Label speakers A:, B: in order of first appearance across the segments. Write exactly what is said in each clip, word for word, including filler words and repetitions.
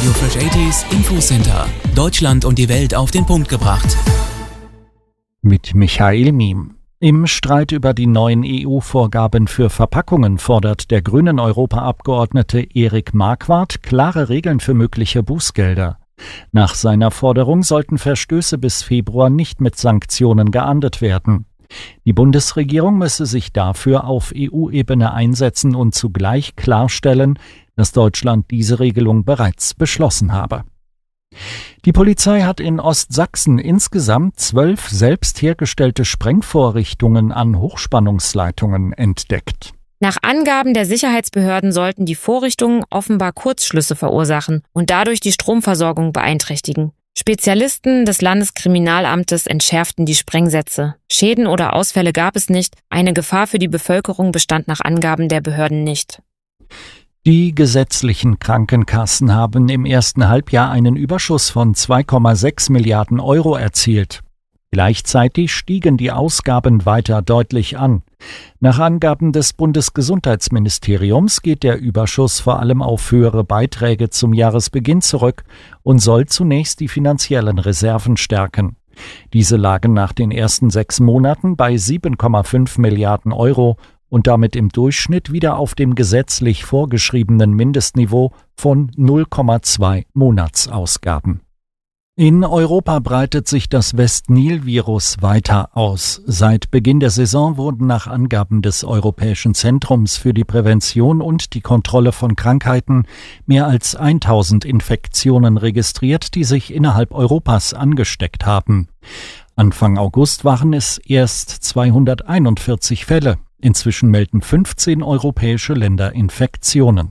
A: Radio Fresh achtziger Infocenter. Deutschland und die Welt auf den Punkt gebracht.
B: Mit Michael Miem. Im Streit über die neuen E U-Vorgaben für Verpackungen fordert der grünen Europaabgeordnete Erik Marquardt klare Regeln für mögliche Bußgelder. Nach seiner Forderung sollten Verstöße bis Februar nicht mit Sanktionen geahndet werden. Die Bundesregierung müsse sich dafür auf E U-Ebene einsetzen und zugleich klarstellen, dass Deutschland diese Regelung bereits beschlossen habe. Die Polizei hat in Ostsachsen insgesamt zwölf selbst hergestellte Sprengvorrichtungen an Hochspannungsleitungen entdeckt.
C: Nach Angaben der Sicherheitsbehörden sollten die Vorrichtungen offenbar Kurzschlüsse verursachen und dadurch die Stromversorgung beeinträchtigen. Spezialisten des Landeskriminalamtes entschärften die Sprengsätze. Schäden oder Ausfälle gab es nicht, eine Gefahr für die Bevölkerung bestand nach Angaben der Behörden nicht.
B: Die gesetzlichen Krankenkassen haben im ersten Halbjahr einen Überschuss von zwei Komma sechs Milliarden Euro erzielt. Gleichzeitig stiegen die Ausgaben weiter deutlich an. Nach Angaben des Bundesgesundheitsministeriums geht der Überschuss vor allem auf höhere Beiträge zum Jahresbeginn zurück und soll zunächst die finanziellen Reserven stärken. Diese lagen nach den ersten sechs Monaten bei sieben Komma fünf Milliarden Euro und damit im Durchschnitt wieder auf dem gesetzlich vorgeschriebenen Mindestniveau von null Komma zwei Monatsausgaben. In Europa breitet sich das West-Nil-Virus weiter aus. Seit Beginn der Saison wurden nach Angaben des Europäischen Zentrums für die Prävention und die Kontrolle von Krankheiten mehr als tausend Infektionen registriert, die sich innerhalb Europas angesteckt haben. Anfang August waren es erst zweihunderteinundvierzig Fälle. Inzwischen melden fünfzehn europäische Länder Infektionen.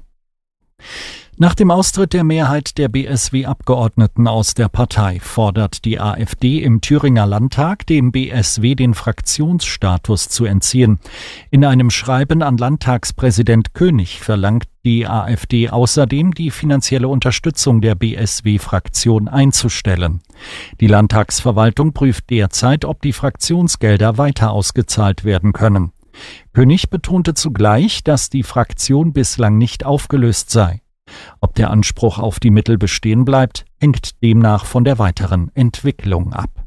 B: Nach dem Austritt der Mehrheit der B S W-Abgeordneten aus der Partei fordert die AfD im Thüringer Landtag, dem B S W den Fraktionsstatus zu entziehen. In einem Schreiben an Landtagspräsident König verlangt die AfD außerdem, die finanzielle Unterstützung der B S W-Fraktion einzustellen. Die Landtagsverwaltung prüft derzeit, ob die Fraktionsgelder weiter ausgezahlt werden können. König betonte zugleich, dass die Fraktion bislang nicht aufgelöst sei. Ob der Anspruch auf die Mittel bestehen bleibt, hängt demnach von der weiteren Entwicklung ab.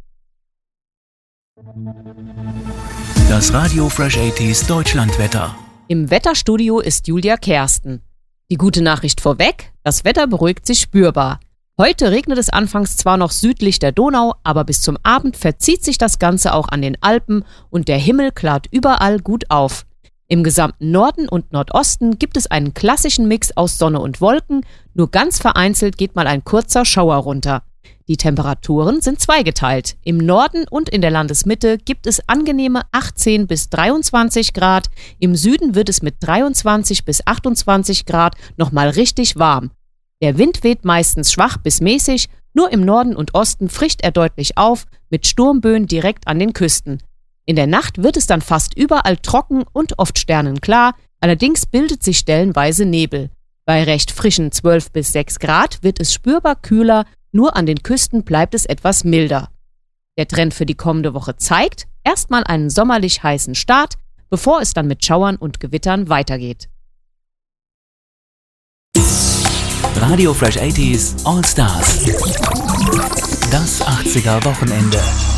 A: Das Radio Fresh achtziger Deutschlandwetter.
D: Im Wetterstudio ist Julia Kersten. Die gute Nachricht vorweg, das Wetter beruhigt sich spürbar. Heute regnet es anfangs zwar noch südlich der Donau, aber bis zum Abend verzieht sich das Ganze auch an den Alpen und der Himmel klart überall gut auf. Im gesamten Norden und Nordosten gibt es einen klassischen Mix aus Sonne und Wolken, nur ganz vereinzelt geht mal ein kurzer Schauer runter. Die Temperaturen sind zweigeteilt. Im Norden und in der Landesmitte gibt es angenehme achtzehn bis dreiundzwanzig Grad, im Süden wird es mit dreiundzwanzig bis achtundzwanzig Grad nochmal richtig warm. Der Wind weht meistens schwach bis mäßig, nur im Norden und Osten frischt er deutlich auf, mit Sturmböen direkt an den Küsten. In der Nacht wird es dann fast überall trocken und oft sternenklar, allerdings bildet sich stellenweise Nebel. Bei recht frischen zwölf bis sechs Grad wird es spürbar kühler, nur an den Küsten bleibt es etwas milder. Der Trend für die kommende Woche zeigt erstmal einen sommerlich heißen Start, bevor es dann mit Schauern und Gewittern weitergeht.
A: Radio Fresh achtziger All Stars. Das achtziger Wochenende.